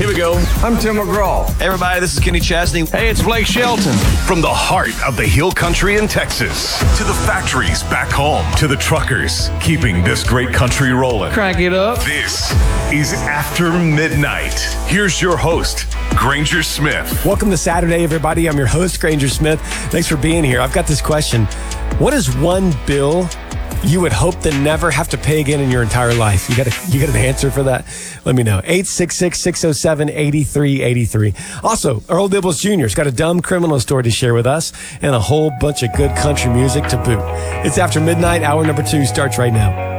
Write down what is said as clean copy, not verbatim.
Here we go. I'm Tim McGraw. Hey, everybody, this is Kenny Chesney. Hey, it's Blake Shelton. From the heart of the Hill Country in Texas to the factories back home to the truckers keeping this great country rolling. Crank it up. This is After Midnight. Here's your host, Granger Smith. Welcome to Saturday, everybody. I'm your host, Granger Smith. Thanks for being here. I've got this question. What is one bill you would hope to never have to pay again in your entire life? You got an answer for that? Let me know. 866-607-8383. Also, Earl Dibbles Jr. has got a dumb criminal story to share with us and a whole bunch of good country music to boot. It's After Midnight. Hour number 2 starts right now.